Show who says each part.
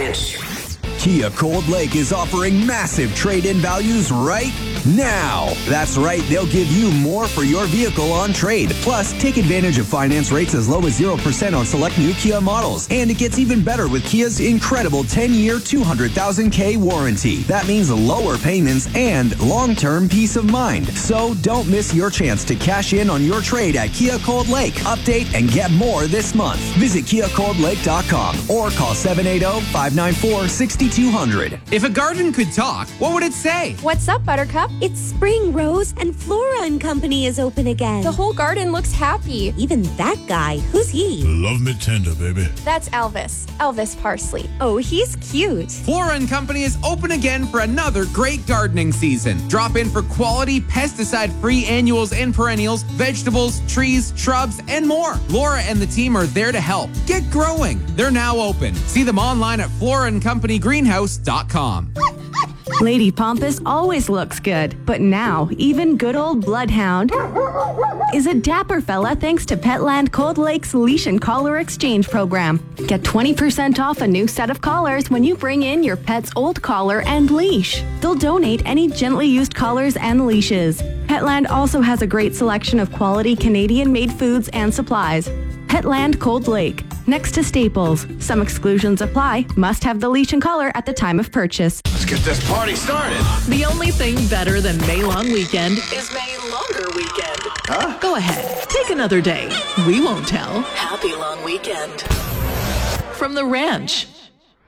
Speaker 1: Ranch.
Speaker 2: Kia Cold Lake is offering massive trade-in values right now. That's right, they'll give you more for your vehicle on trade. Plus, take advantage of finance rates as low as 0% on select new Kia models. And it gets even better with Kia's incredible 10-year, 200,000K warranty. That means lower payments and long-term peace of mind. So don't miss your chance to cash in on your trade at Kia Cold Lake. Update and get more this month. Visit KiaColdLake.com or call 780-594-6200.
Speaker 3: If a garden could talk, what would it say?
Speaker 4: What's up, Buttercup?
Speaker 5: It's spring, Rose, and Flora and Company is open again.
Speaker 4: The whole garden looks happy.
Speaker 5: Even that guy, who's he?
Speaker 6: Love me tender, baby.
Speaker 4: That's Elvis. Elvis Parsley.
Speaker 5: Oh, he's cute.
Speaker 3: Flora and Company is open again for another great gardening season. Drop in for quality, pesticide-free annuals and perennials, vegetables, trees, shrubs, and more. Laura and the team are there to help. Get growing. They're now open. See them online at floraandcompanygreenhouse.com.
Speaker 7: Lady Pompous always looks good, but now even good old Bloodhound is a dapper fella thanks to Petland Cold Lake's Leash and Collar Exchange program. Get 20% off a new set of collars when you bring in your pet's old collar and leash. They'll donate any gently used collars and leashes. Petland also has a great selection of quality Canadian-made foods and supplies. Petland Cold Lake, next to Staples. Some exclusions apply. Must have the leash and collar at the time of purchase.
Speaker 1: Let's get this party started.
Speaker 8: The only thing better than May Long Weekend is May Longer Weekend.
Speaker 1: Huh?
Speaker 8: Go ahead, take another day. We won't tell. Happy long weekend. From the ranch.